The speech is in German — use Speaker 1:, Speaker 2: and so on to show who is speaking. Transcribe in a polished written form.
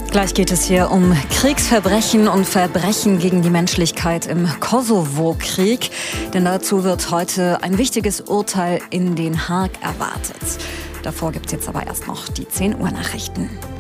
Speaker 1: Gleich geht es hier um Kriegsverbrechen und Verbrechen gegen die Menschlichkeit im Kosovo-Krieg. Denn dazu wird heute ein wichtiges Urteil in Den Haag erwartet. Davor gibt es jetzt aber erst noch die 10 Uhr Nachrichten.